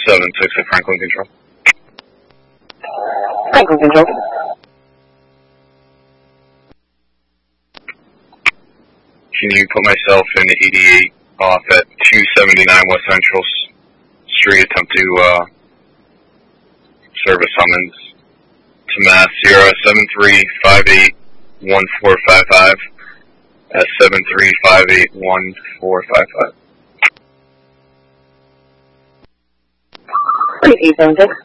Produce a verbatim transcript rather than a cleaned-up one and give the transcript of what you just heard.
seven six at Franklin Control. Franklin Control. Can you put myself in eighty-eight off at two seventy-nine West Central Street, attempt to uh, service summons to Mass Sierra seven three five eight one four five five at seven three five eight one four five five. eight seven six.